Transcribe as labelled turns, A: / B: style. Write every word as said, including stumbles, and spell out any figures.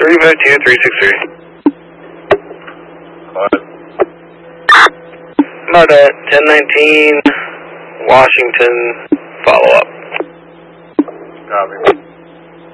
A: three five two, three six three.
B: What?
A: Marta, ten nineteen, Washington, follow up.
B: Copy.